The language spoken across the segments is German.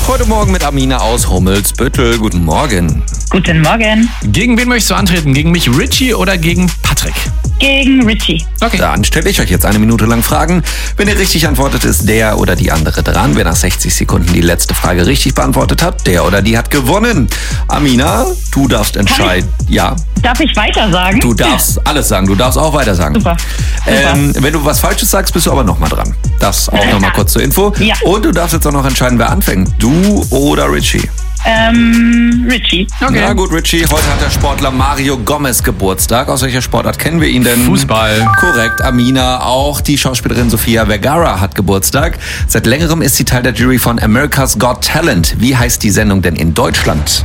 Heute Morgen mit Amina aus Hummelsbüttel. Guten Morgen. Guten Morgen. Gegen wen möchtest du antreten? Gegen mich, Richie, oder gegen Patrick? Gegen Richie. Okay. Dann stelle ich euch jetzt 1 Minute lang Fragen. Wenn ihr richtig antwortet, ist der oder die andere dran. Wer nach 60 Sekunden die letzte Frage richtig beantwortet hat, der oder die hat gewonnen. Amina, du darfst entscheiden. Ja. Darf ich weiter sagen? Du darfst alles sagen. Du darfst auch weiter sagen. Super. Wenn du was Falsches sagst, bist du aber nochmal dran. Das auch nochmal kurz zur Info. Ja. Und du darfst jetzt auch noch entscheiden, wer anfängt. Du oder Richie. Richie. Okay. Na gut, Richie, heute hat der Sportler Mario Gomez Geburtstag. Aus welcher Sportart kennen wir ihn denn? Fußball. Korrekt, Amina. Auch die Schauspielerin Sofia Vergara hat Geburtstag. Seit längerem ist sie Teil der Jury von America's Got Talent. Wie heißt die Sendung denn in Deutschland?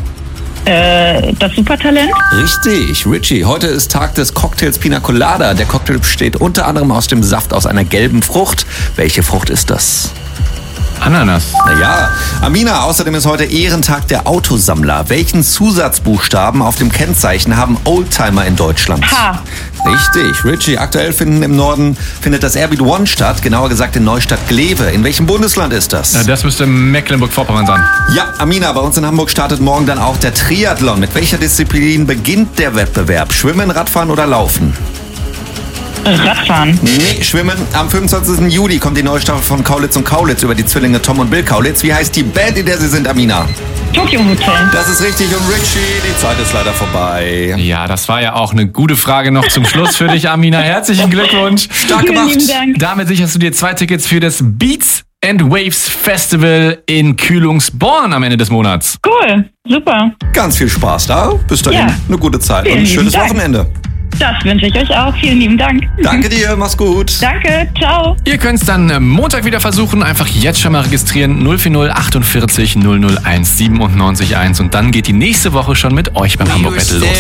Das Supertalent? Richtig, Richie. Heute ist Tag des Cocktails Pina Colada. Der Cocktail besteht unter anderem aus dem Saft aus einer gelben Frucht. Welche Frucht ist das? Ananas. Naja, Amina, außerdem ist heute Ehrentag der Autosammler. Welchen Zusatzbuchstaben auf dem Kennzeichen haben Oldtimer in Deutschland? H. Richtig, Richie. Aktuell im Norden findet das Airbeat One statt, genauer gesagt in Neustadt-Glewe. In welchem Bundesland ist das? Das müsste Mecklenburg-Vorpommern sein. Ja, Amina, bei uns in Hamburg startet morgen dann auch der Triathlon. Mit welcher Disziplin beginnt der Wettbewerb? Schwimmen, Radfahren oder Laufen? Radfahren. Nee, Schwimmen. Am 25. Juli kommt die neue Staffel von Kaulitz und Kaulitz über die Zwillinge Tom und Bill Kaulitz. Wie heißt die Band, in der sie sind, Amina? Tokyo Hotel. Das ist richtig. Und Richie, die Zeit ist leider vorbei. Ja, das war ja auch eine gute Frage noch zum Schluss für dich, Amina. Herzlichen Glückwunsch. Stark Vielen gemacht. lieben Dank. Damit sicherst du dir 2 Tickets für das Beats and Waves Festival in Kühlungsborn am Ende des Monats. Cool. Super. Ganz viel Spaß da. Bis dahin Ja. eine gute Zeit und Vielen ein schönes lieben Dank. Wochenende. Das wünsche ich euch auch. Vielen lieben Dank. Danke dir, mach's gut. Danke. Ciao. Ihr könnt es dann Montag wieder versuchen. Einfach jetzt schon mal registrieren. 040 48 00 1 97 1. Und dann geht die nächste Woche schon mit euch beim Hamburg Battle los.